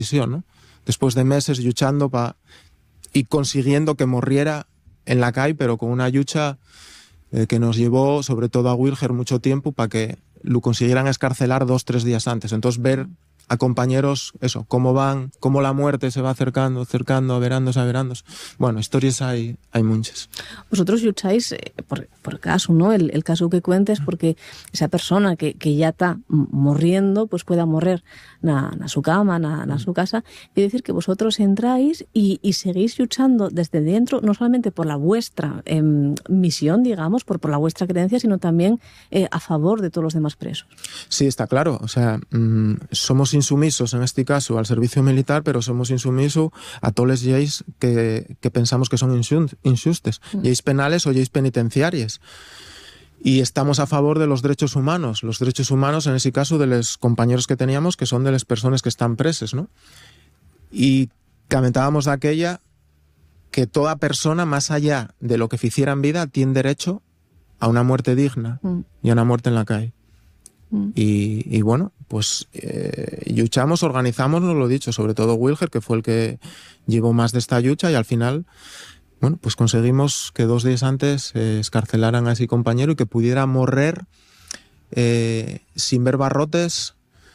¿no? Después de meses luchando y consiguiendo que muriera en la calle, pero con una lucha que nos llevó, sobre todo a Wilger, mucho tiempo para que lo consiguieran escarcelar 2-3 días antes. Entonces ver a compañeros, eso, cómo la muerte se va acercando, averándose. Bueno, historias hay muchas. Vosotros lucháis por caso, ¿no? El caso que cuentes, porque esa persona que ya está muriendo, pues pueda morrer na su cama, na su casa. Quiere decir que vosotros entráis y seguís luchando desde dentro, no solamente por la vuestra misión, digamos, por la vuestra creencia, sino también a favor de todos los demás presos. Sí, está claro. O sea, somos insumisos en este caso al servicio militar, pero somos insumisos a todas las leyes que pensamos que son injustas, leyes penales o leyes penitenciarias. Y estamos a favor de los derechos humanos en ese caso de los compañeros que teníamos, que son de las personas que están presas, ¿no? Y comentábamos de aquella que toda persona, más allá de lo que hiciera en vida, tiene derecho a una muerte digna y a una muerte en la calle. Y bueno, pues luchamos, organizamos, nos lo he dicho, sobre todo Wilger, que fue el que llevó más de esta lucha, y al final, bueno, pues conseguimos que 2 días antes escarcelaran a ese compañero y que pudiera morrer sin ver barrotes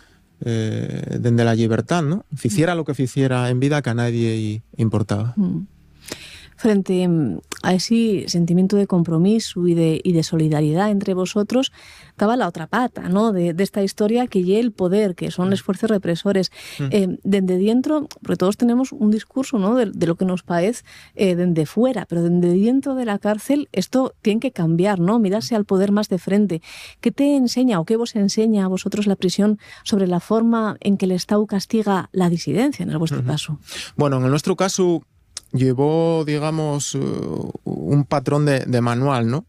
desde la libertad, ¿no? Hiciera lo que hiciera en vida, que a nadie importaba. Frente a ese sentimiento de compromiso y de solidaridad entre vosotros, estaba la otra pata, ¿no? de esta historia, que lleva el poder, que son los fuerzas represores. Desde dentro, porque todos tenemos un discurso, ¿no? de lo que nos parece desde fuera, pero desde dentro de la cárcel esto tiene que cambiar, ¿no? Mirarse al poder más de frente. ¿Qué te enseña o qué vos enseña a vosotros la prisión sobre la forma en que el Estado castiga la disidencia, en vuestro caso? Bueno, en nuestro caso llevó, digamos, un patrón de manual, ¿no?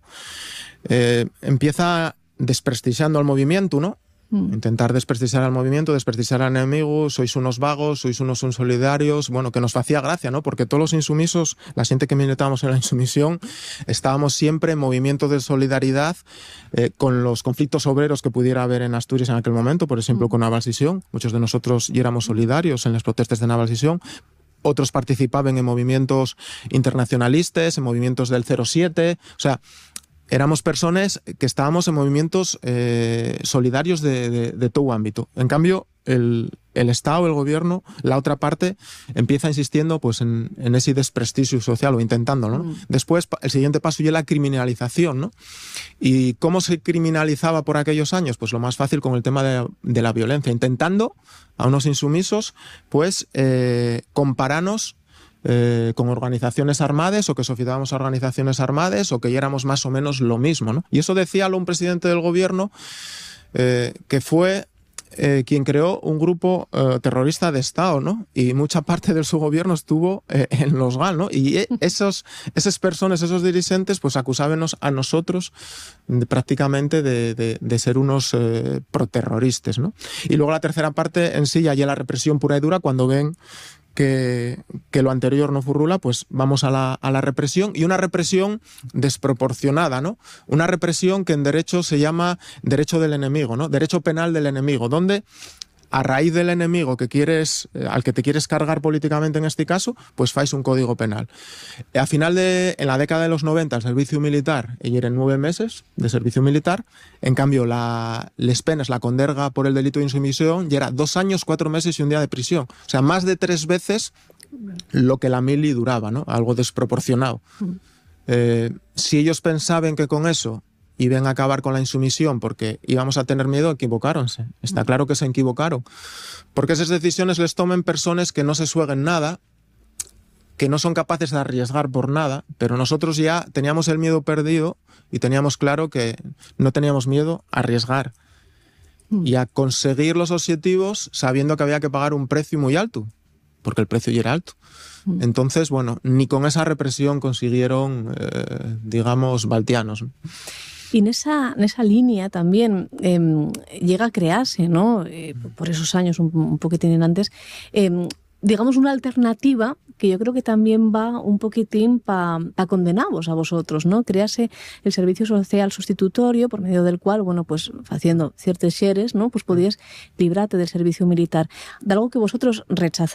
Empieza desprestigiando al movimiento, ¿no? Intentar desprestigiar al movimiento, desprestigiar al enemigo, sois unos vagos, sois unos insolidarios, bueno, que nos hacía gracia, ¿no? Porque todos los insumisos, la gente que militábamos en la insumisión, estábamos siempre en movimiento de solidaridad con los conflictos obreros que pudiera haber en Asturias en aquel momento, por ejemplo, con Navalsisión. Muchos de nosotros ya éramos solidarios en las protestas de Navalsisión. Otros participaban en movimientos internacionalistas, en movimientos del 07, o sea, éramos personas que estábamos en movimientos solidarios de todo ámbito. En cambio, el Estado, el gobierno, la otra parte, empieza insistiendo pues en ese desprestigio social, o intentándolo, ¿no? Después, el siguiente paso ya es la criminalización, ¿no? ¿Y cómo se criminalizaba por aquellos años? Pues lo más fácil, con el tema de la violencia, intentando a unos insumisos pues compararnos con organizaciones armadas, o que asociábamos a organizaciones armadas, o que ya éramos más o menos lo mismo, ¿no? Y eso decía un presidente del gobierno que fue quien creó un grupo terrorista de Estado, ¿no? Y mucha parte de su gobierno estuvo en los GAL, ¿no? Y esas personas, esos dirigentes, pues acusábamos a nosotros prácticamente de ser unos proterroristas, ¿no? Y luego la tercera parte en sí, ya la represión pura y dura, cuando ven que lo anterior no furrula, pues vamos a la represión, y una represión desproporcionada, ¿no? Una represión que en derecho se llama derecho del enemigo, ¿no? Derecho penal del enemigo, donde a raíz del enemigo que quieres, al que te quieres cargar políticamente en este caso, pues fais un código penal. En la década de los 90, el servicio militar, y eran 9 meses de servicio militar. En cambio, les penas, la conderga por el delito de insumisión, y era 2 años, 4 meses y 1 día de prisión. O sea, más de 3 veces lo que la mili duraba, ¿no? Algo desproporcionado. Si ellos pensaban que con eso iban a acabar con la insumisión porque íbamos a tener miedo, equivocáronse. Está claro que se equivocaron. Porque esas decisiones les tomen personas que no se sueguen nada, que no son capaces de arriesgar por nada, pero nosotros ya teníamos el miedo perdido y teníamos claro que no teníamos miedo a arriesgar y a conseguir los objetivos sabiendo que había que pagar un precio muy alto, porque el precio ya era alto. Entonces, bueno, ni con esa represión consiguieron, digamos, baltianos. Y en esa línea también llega a crearse, ¿no? Por esos años un poquitín antes, digamos, una alternativa que yo creo que también va un poquitín para condenaros a vosotros, ¿no? Crease el servicio social sustitutorio, por medio del cual, bueno, pues haciendo ciertos xeres, ¿no? Pues podías librarte del servicio militar. De algo que vosotros rechazáis